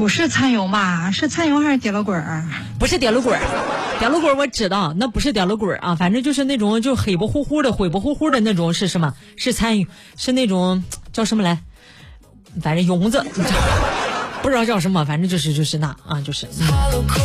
不是餐油吧？是餐油还是点了滚儿？ 不是点了滚儿，点了滚儿我知道，那不是点了滚儿啊，反正就是那种就黑不乎乎的、灰不乎乎的那种是什么？是餐油，是那种叫什么来？反正庸子，不知道叫什么，反正就是那啊，就是。